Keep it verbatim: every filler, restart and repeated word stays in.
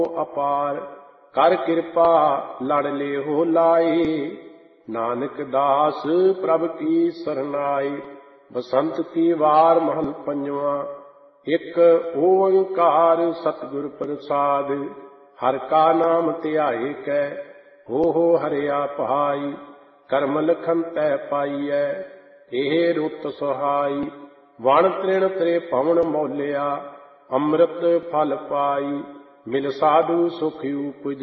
ਅਪਾਰ। ਕਰ ਕਿਰਪਾ ਲੜ ਲੇਹੋ ਲਾਏ, ਨਾਨਕ ਦਾਸ ਪ੍ਰਭ ਕੀ ਸਰਨਾਏ। ਬਸੰਤ ਕੀ ਵਾਰ ਮਹਲ ਪੰਜਵਾ। ਇੱਕ ਓੰਕਾਰ ਸਤਿਗੁਰ ਪ੍ਰਸਾਦ। ਹਰਿ ਕਾ ਨਾਮ ਧਿਆਏ ਕੈ, ਹੋ ਹੋ ਹਰਿਆ ਭਾਈ। ਕਰਮ ਲਖਨ ਤੈ ਪਾਈਐ, ਇਹ ਰੁੱਤ ਸੁਹਾਈ। ਵਣ ਤ੍ਰਿਣ ਤ੍ਰੇ ਪਵਨ ਮੋਲਿਆ, ਅੰਮ੍ਰਿਤ ਫਲ ਪਾਈ। ਮਿਲ ਸਾਧੂ ਸੁਖ ਉਪਜੈ,